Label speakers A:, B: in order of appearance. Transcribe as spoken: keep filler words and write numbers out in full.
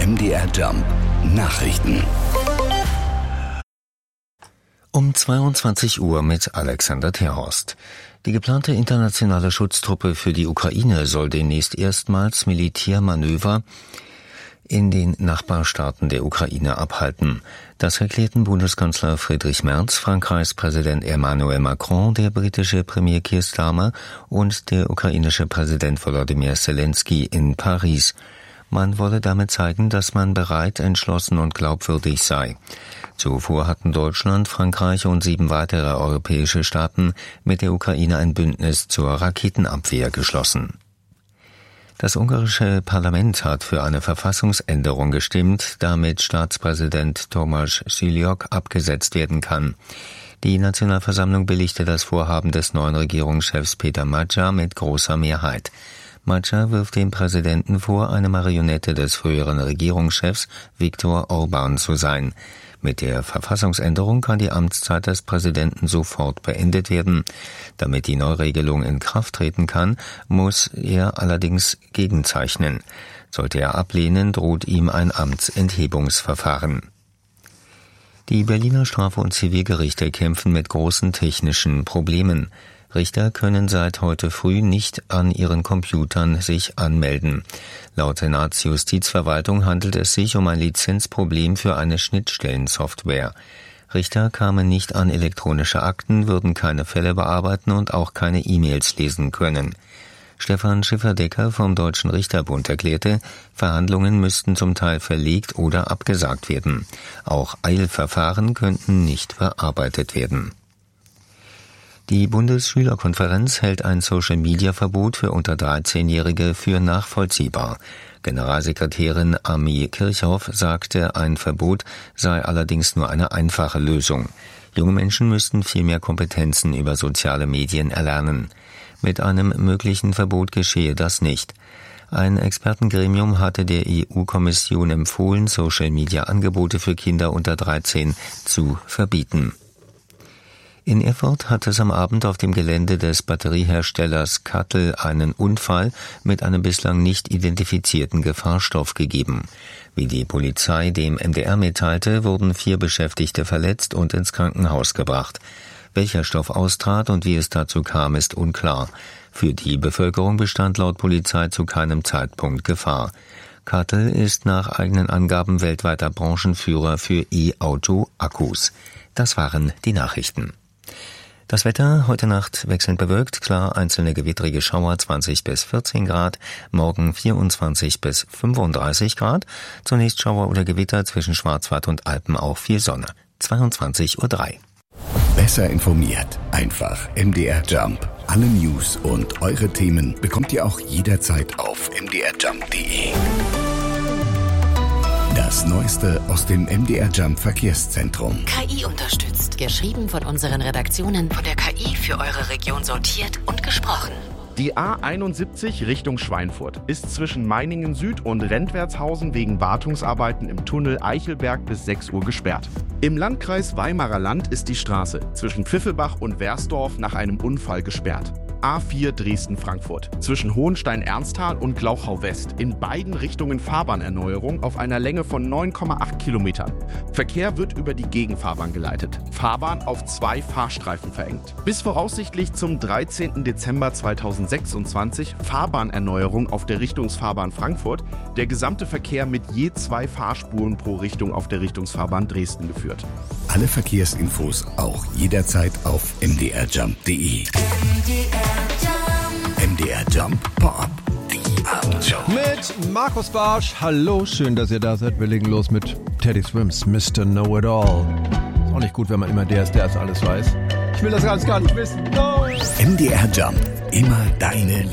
A: M D R Jump Nachrichten.
B: Um zweiundzwanzig Uhr mit Alexander Terhorst. Die geplante internationale Schutztruppe für die Ukraine soll demnächst erstmals Militärmanöver in den Nachbarstaaten der Ukraine abhalten. Das erklärten Bundeskanzler Friedrich Merz, Frankreichs Präsident Emmanuel Macron, der britische Premier Keir Starmer und der ukrainische Präsident Volodymyr Zelensky in Paris. Man wolle damit zeigen, dass man bereit, entschlossen und glaubwürdig sei. Zuvor hatten Deutschland, Frankreich und sieben weitere europäische Staaten mit der Ukraine ein Bündnis zur Raketenabwehr geschlossen. Das ungarische Parlament hat für eine Verfassungsänderung gestimmt, damit Staatspräsident Tomáš Sülyog abgesetzt werden kann. Die Nationalversammlung billigte das Vorhaben des neuen Regierungschefs Péter Magyar mit großer Mehrheit. Magyar wirft dem Präsidenten vor, eine Marionette des früheren Regierungschefs Viktor Orbán zu sein. Mit der Verfassungsänderung kann die Amtszeit des Präsidenten sofort beendet werden. Damit die Neuregelung in Kraft treten kann, muss er allerdings gegenzeichnen. Sollte er ablehnen, droht ihm ein Amtsenthebungsverfahren. Die Berliner Straf- und Zivilgerichte kämpfen mit großen technischen Problemen. Richter können seit heute früh nicht an ihren Computern sich anmelden. Laut Senatsjustizverwaltung handelt es sich um ein Lizenzproblem für eine Schnittstellensoftware. Richter kamen nicht an elektronische Akten, würden keine Fälle bearbeiten und auch keine E-Mails lesen können. Stefan Schifferdecker vom Deutschen Richterbund erklärte, Verhandlungen müssten zum Teil verlegt oder abgesagt werden. Auch Eilverfahren könnten nicht bearbeitet werden. Die Bundesschülerkonferenz hält ein Social-Media-Verbot für unter dreizehnjährige für nachvollziehbar. Generalsekretärin Ami Kirchhoff sagte, ein Verbot sei allerdings nur eine einfache Lösung. Junge Menschen müssten viel mehr Kompetenzen über soziale Medien erlernen. Mit einem möglichen Verbot geschehe das nicht. Ein Expertengremium hatte der E U-Kommission empfohlen, Social-Media-Angebote für Kinder unter dreizehn zu verbieten. In Erfurt hat es am Abend auf dem Gelände des Batterieherstellers Kattel einen Unfall mit einem bislang nicht identifizierten Gefahrstoff gegeben. Wie die Polizei dem M D R mitteilte, wurden vier Beschäftigte verletzt und ins Krankenhaus gebracht. Welcher Stoff austrat und wie es dazu kam, ist unklar. Für die Bevölkerung bestand laut Polizei zu keinem Zeitpunkt Gefahr. Kattel ist nach eigenen Angaben weltweiter Branchenführer für E-Auto-Akkus. Das waren die Nachrichten. Das Wetter, heute Nacht wechselnd bewölkt, klar, einzelne gewittrige Schauer, zwanzig bis vierzehn Grad, morgen vierundzwanzig bis fünfunddreißig Grad, zunächst Schauer oder Gewitter, zwischen Schwarzwald und Alpen auch viel Sonne, zweiundzwanzig Uhr drei.
A: Besser informiert, einfach M D R Jump. Alle News und eure Themen bekommt ihr auch jederzeit auf m d r jump punkt d e. Das Neueste aus dem M D R Jump Verkehrszentrum.
C: K I unterstützt. Geschrieben von unseren Redaktionen. Von der K I für eure Region sortiert und gesprochen.
D: Die A einundsiebzig Richtung Schweinfurt ist zwischen Meiningen Süd und Rentwertshausen wegen Wartungsarbeiten im Tunnel Eichelberg bis sechs Uhr gesperrt. Im Landkreis Weimarer Land ist die Straße zwischen Pfiffelbach und Wersdorf nach einem Unfall gesperrt. A vier Dresden-Frankfurt zwischen Hohenstein-Ernsthal und Glauchau-West. In beiden Richtungen Fahrbahnerneuerung auf einer Länge von neun Komma acht Kilometern. Verkehr wird über die Gegenfahrbahn geleitet. Fahrbahn auf zwei Fahrstreifen verengt. Bis voraussichtlich zum dreizehnten Dezember zweitausendsechsundzwanzig Fahrbahnerneuerung auf der Richtungsfahrbahn Frankfurt. Der gesamte Verkehr mit je zwei Fahrspuren pro Richtung auf der Richtungsfahrbahn Dresden geführt.
A: Alle Verkehrsinfos auch jederzeit auf m d r jump punkt d e. M D R Jump Pop, die Abendshow.
E: Mit Markus Barsch. Hallo, schön, dass ihr da seid. Wir legen los mit Teddy Swims, Mister Know-It-All. Ist auch nicht gut, wenn man immer der ist, der es alles weiß. Ich will das ganz gar nicht wissen. No.
A: M D R Jump, immer deine